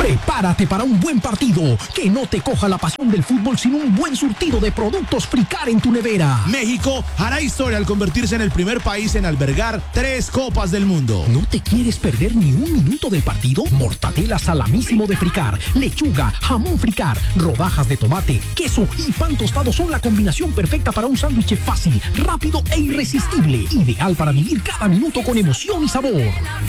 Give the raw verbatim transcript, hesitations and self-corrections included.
Prepárate para un buen partido. Que no te coja la pasión del fútbol sin un buen surtido de productos Fricar en tu nevera. México hará historia al convertirse en el primer país en albergar tres Copas del Mundo. ¿No te quieres perder ni un minuto del partido? Mortadela salamísimo de Fricar, lechuga, jamón Fricar, rodajas de tomate, queso y pan tostado son la combinación perfecta para un sándwich fácil, rápido e irresistible. Ideal para vivir cada minuto con emoción y sabor.